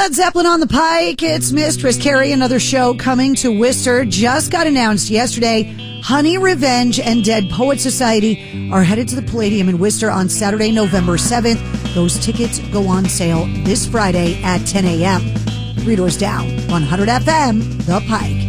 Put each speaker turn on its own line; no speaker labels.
Led Zeppelin on the Pike. It's Mistress Carrie, another show coming to Worcester. Just got announced yesterday. Honey Revenge and Dead Poet Society are headed to the Palladium in Worcester on Saturday, November 7th. Those tickets go on sale this Friday at 10 a.m. 3 doors down, 100 FM, The Pike.